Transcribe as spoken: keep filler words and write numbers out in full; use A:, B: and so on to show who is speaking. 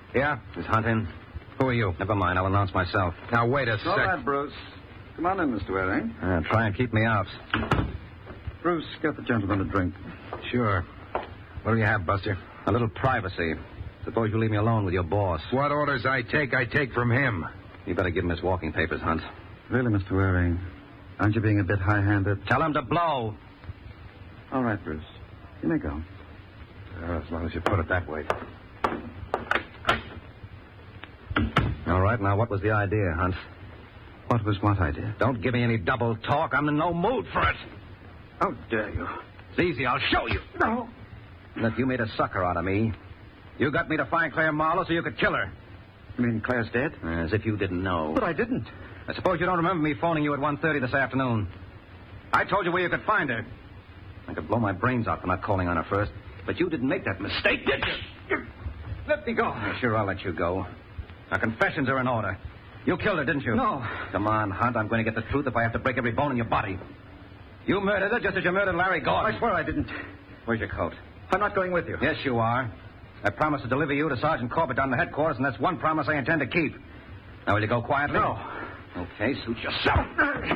A: Yeah?
B: Is Hunt in?
A: Who are you?
B: Never mind, I'll announce myself.
A: Now, wait a sec.
C: All right, Bruce. Come on in, Mister Waring.
B: Uh, try and keep me out.
C: Bruce, get the gentleman a drink.
A: Sure. What do you have, Buster?
B: A little privacy. Suppose you leave me alone with your boss.
A: What orders I take, I take from him.
B: You better give him his walking papers, Hunt.
C: Really, Mister Waring, aren't you being a bit high-handed?
B: Tell him to blow.
C: All right, Bruce. You may go.
A: Uh, as long as you put it that way.
B: All right, now what was the idea, Hunt?
C: What was what idea?
B: Don't give me any double talk. I'm in no mood for it.
C: How dare you?
B: It's easy. I'll show you.
C: No.
B: Look, you made a sucker out of me. You got me to find Claire Marlowe so you could kill her.
C: You mean Claire's dead?
B: As if you didn't know.
C: But I didn't.
B: I suppose you don't remember me phoning you at one thirty this afternoon. I told you where you could find her. I could blow my brains out for not calling on her first. But you didn't make that mistake, did you?
C: Let me go.
B: Yeah, sure, I'll let you go. Our confessions are in order. You killed her, didn't you?
C: No.
B: Come on, Hunt. I'm going to get the truth if I have to break every bone in your body. You murdered her just as you murdered Larry Gordon.
C: I swear I didn't.
B: Where's your coat?
C: I'm not going with you.
B: Yes, you are. I promised to deliver you to Sergeant Corbett down the headquarters, and that's one promise I intend to keep. Now, will you go quietly?
C: No.
B: Okay, suit yourself.